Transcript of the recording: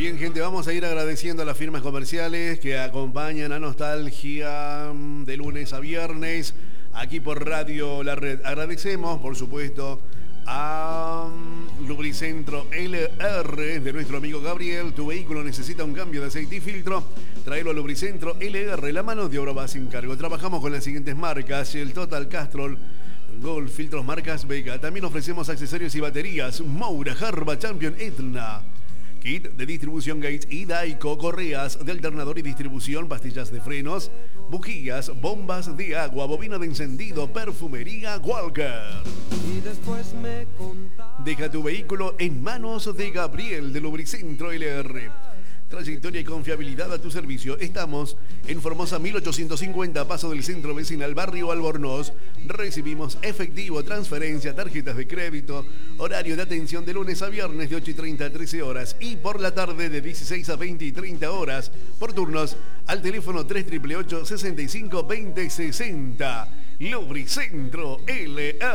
Bien, gente, vamos a ir agradeciendo a las firmas comerciales que acompañan a Nostalgia de lunes a viernes aquí por Radio La Red. Agradecemos, por supuesto, a Lubricentro LR de nuestro amigo Gabriel. Tu vehículo necesita un cambio de aceite y filtro. Tráelo a Lubricentro LR, la mano de obra va sin cargo. Trabajamos con las siguientes marcas: el Total, Castrol, Golf, filtros marcas Vega. También ofrecemos accesorios y baterías Moura, Harba, Champion, Etna. Kit de distribución Gates y Daico, correas de alternador y distribución, pastillas de frenos, bujías, bombas de agua, bobina de encendido, perfumería Walker. Y después me Deja tu vehículo en manos de Gabriel de Lubricentro LR. Trayectoria y confiabilidad a tu servicio. Estamos en Formosa 1850, paso del centro vecinal, barrio Albornoz. Recibimos efectivo, transferencia, tarjetas de crédito. Horario de atención de lunes a viernes de 8:30 a 13 horas. Y por la tarde de 16 a 20 y 30 horas. Por turnos al teléfono 3888 65 20 60. Lubricentro LR.